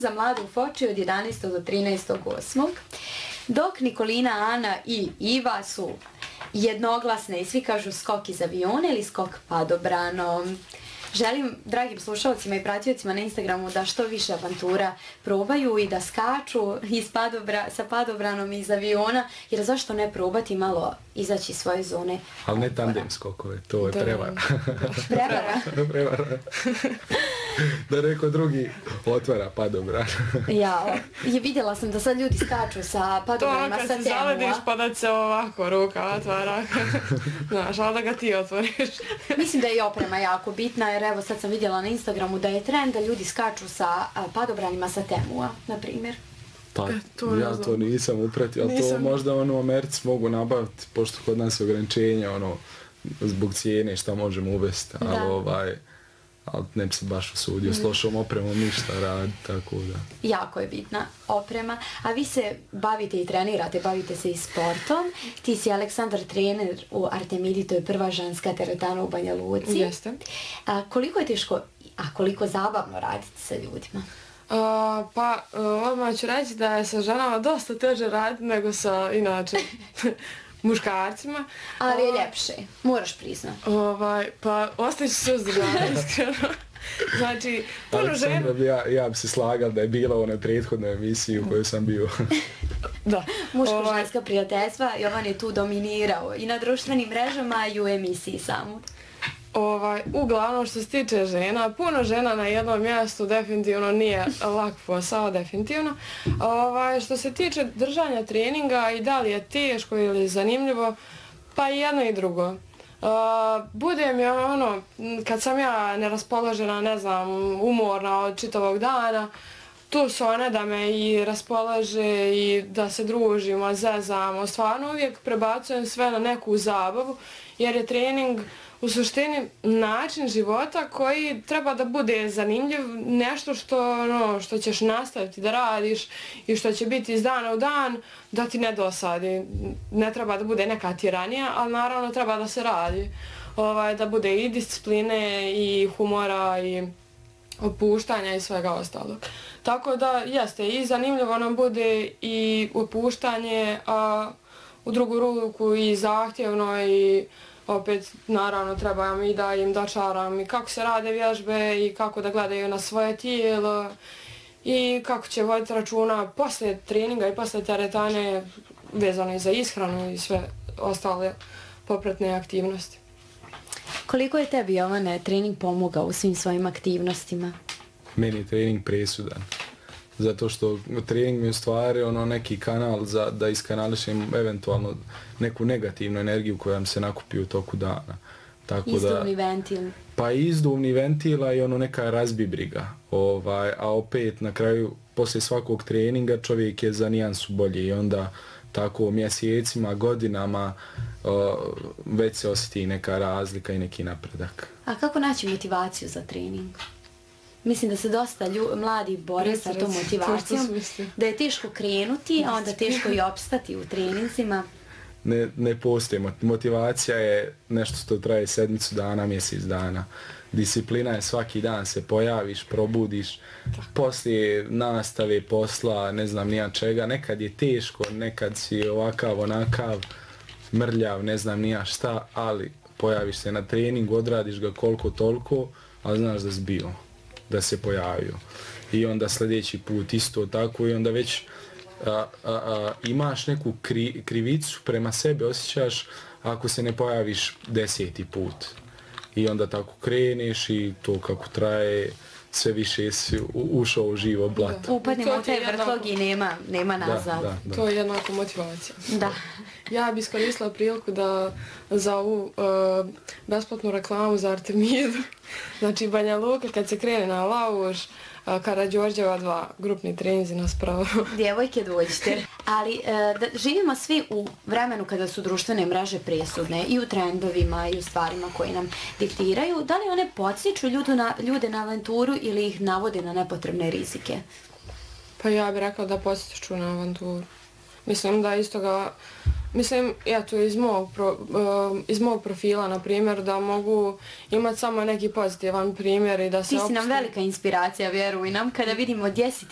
za mladu Foči od 11. do 13.8. Dok Nikolina, Ana i Iva su jednoglasne i svi kažu skok iz aviona ili skok padobranom. Želim dragim slušalcima i pratiocima na Instagramu da što više avantura probaju i da skaču sa padobranom iz aviona, jer zašto ne probati malo izaći iz svoje zone. Ali ne tandem skokove, to je prevara. Prevara? Da neko drugi otvara padobran. Ja, vidjela sam da sad ljudi skaču sa padobranima sa temua. To kad se zalediš pa da se ovako ruka otvara. Znaš, ali da ga ti otvoriš. Mislim da je i oprema jako bitna, jer evo sad sam vidjela na Instagramu da je trend da ljudi skaču sa padobranima sa temua, na primjer. Pa, ja to nisam upratio, ali to možda u Americi mogu nabaviti, pošto kod nas je ograničenje, zbog cijene šta možemo uvesti, ali ne bi se baš usudio s lošom opremom ništa radi, tako da. Jako je bitna oprema, a vi se bavite i trenirate, bavite se i sportom. Ti si Aleksandar trener u Artemidi, to je prva ženska teretana u Banja Luci. Jeste. Koliko je teško, a koliko zabavno raditi sa ljudima? Pa, odmah ću reći da je sa ženama dosta teže raditi nego sa, inače, muškarcima. Ali je ljepše, moraš priznati. Pa, ostaći se uzdržana, iskreno. Znači, puno žena... Ja bi se slagal da je bila u onoj prethodnoj emisiji u kojoj sam bio. Da. Muško-ženska prijateljstva, Jovan je tu dominirao i na društvenim mrežama i u emisiji samu. Uglavnom što se tiče žena, puno žena na jednom mjestu definitivno nije lak posao, definitivno. Što se tiče držanja treninga i da li je teško ili zanimljivo, pa i jedno i drugo. Budem kad sam ja neraspoložena, ne znam, umorna od čitavog dana, tu su one da me i raspolaže i da se družimo, zezamo. Stvarno uvijek prebacujem sve na neku zabavu, jer je trening u suštini način života koji treba da bude zanimljiv, nešto što ćeš nastaviti da radiš i što će biti iz dana u dan, da ti ne dosadi. Ne treba da bude neka tiranija, ali naravno treba da se radi. Da bude i discipline i humora i opuštanja i svega ostalog. Tako da jeste i zanimljivo nam bude i opuštanje, a u drugu ruku i zahtjevno i opet, naravno, treba i da im dočaram i kako se rade vježbe i kako da gledaju na svoje tijelo i kako će voditi računa poslije treninga i poslije teretane vezano i za ishranu i sve ostale popratne aktivnosti. Koliko je tebi, Jovane, trening pomogao u svim svojim aktivnostima? Meni je trening presudan. Zato što trening mi je u stvari neki kanal da iskanališem eventualno neku negativnu energiju koja mi se nakupi u toku dana. Izduvni ventil. Pa i izduvni ventila i neka razbibriga. A opet na kraju, poslije svakog treninga čovjek je za nijansu bolji i onda tako mjesecima, godinama već se osjeti neka razlika i neki napredak. A kako naći motivaciju za trening? Mislim da se dosta mladi bore sa tom motivacijom, da je teško krenuti, a onda teško i opstati u treninzima. Ne postoji. Motivacija je nešto što traje sedmicu dana, mjesec dana. Disciplina je svaki dan se pojaviš, probudiš, poslije nastave, posla, ne znam nija čega. Nekad je teško, nekad si ovakav, onakav, mrljav, ne znam nija šta, ali pojaviš se na treningu, odradiš ga koliko toliko, ali znaš da si bio, da se pojavio. I onda sljedeći put isto tako i onda već imaš neku krivicu prema sebi, osjećaš ako se ne pojaviš 10. put. I onda tako kreneš i to kako traje, sve više si ušao u živo blato. Upadnemo u taj vrtlog i nema nazad. Da. To je jednako motivacija. Da. Ja bi iskoristila priliku da za ovu besplatnu reklamu za Artemidu. Znači Banja Luka kad se krene na Lauš, Karađorđeva 2, grupni treninzi nas pravo. Djevojke dođite. Ali živimo svi u vremenu kada su društvene mreže presudne i u trendovima i u stvarima koje nam diktiraju. Da li one podsjeću ljude na avanturu ili ih navode na nepotrebne rizike? Pa ja bih rekla da podsjeću na avanturu. Mislim da iz toga, eto iz mog profila, na primjer, da mogu imati samo neki pozitivan primjer i da se Ti si nam velika inspiracija, vjeruj nam, kada vidimo gdje si